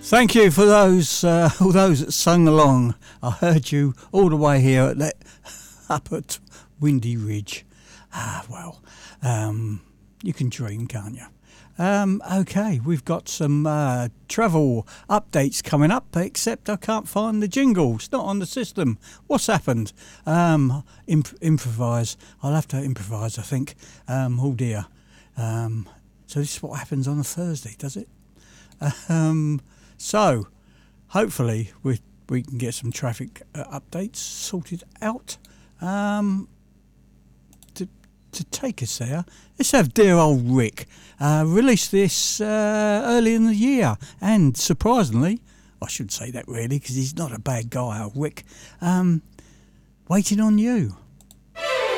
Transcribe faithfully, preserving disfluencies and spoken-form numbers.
Thank you for those, uh, all those that sung along. I heard you all the way here at that, up at Windy Ridge. Ah, well, um, you can dream, can't you? Um, okay, we've got some uh, travel updates coming up, except I can't find the jingle. It's not on the system. What's happened? Um, imp- improvise. I'll have to improvise, I think. Um, oh dear. Um, so this is what happens on a Thursday, does it? Um, so, hopefully we we can get some traffic uh, updates sorted out. Um, to to take us there, let's have dear old Rick uh, release this uh, early in the year, and surprisingly, I shouldn't say that really because he's not a bad guy, old Rick. Um, Waiting on You.